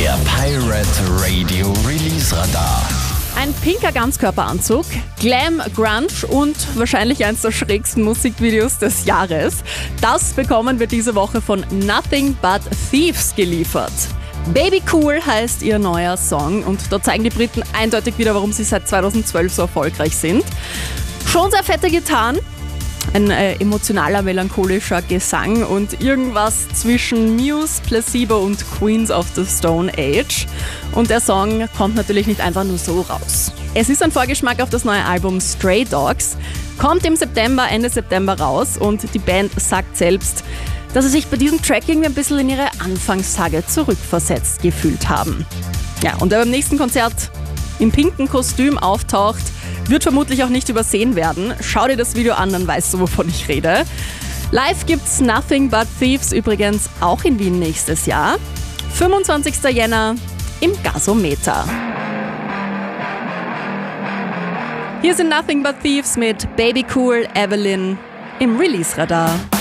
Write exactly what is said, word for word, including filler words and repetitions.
Der Pirate Radio Release Radar. Ein pinker Ganzkörperanzug, Glam, Grunge und wahrscheinlich eines der schrägsten Musikvideos des Jahres. Das bekommen wir diese Woche von Nothing But Thieves geliefert. Baby Cool heißt ihr neuer Song und da zeigen die Briten eindeutig wieder, warum sie seit zweitausendzwölf so erfolgreich sind. Schon sehr fette Gitarren, ein äh, emotionaler, melancholischer Gesang und irgendwas zwischen Muse, Placebo und Queens of the Stone Age. Und der Song kommt natürlich nicht einfach nur so raus. Es ist ein Vorgeschmack auf das neue Album Stray Dogs, kommt im September, Ende September raus und die Band sagt selbst, dass sie sich bei diesem Track irgendwie ein bisschen in ihre Anfangstage zurückversetzt gefühlt haben. Ja, und wer beim nächsten Konzert im pinken Kostüm auftaucht, wird vermutlich auch nicht übersehen werden. Schau dir das Video an, dann weißt du, wovon ich rede. Live gibt's Nothing But Thieves übrigens auch in Wien nächstes Jahr. fünfundzwanzigster Jänner im Gasometer. Hier sind Nothing But Thieves mit Baby Cool, Evelyn im Release Radar.